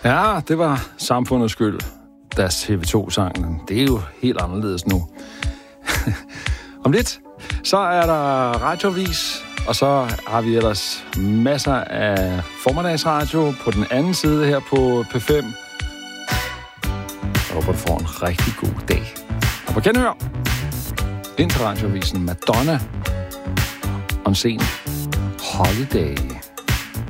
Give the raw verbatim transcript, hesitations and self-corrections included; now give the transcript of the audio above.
Ja, det var samfundets skyld, deres T V to-sangen. Det er jo helt anderledes nu. Om lidt, så er der radioavis, og så har vi ellers masser af formiddagsradio på den anden side her på P fem. Jeg håber, du får en rigtig god dag. Og på genhør, ind til radioavisen Madonna on scene Holiday.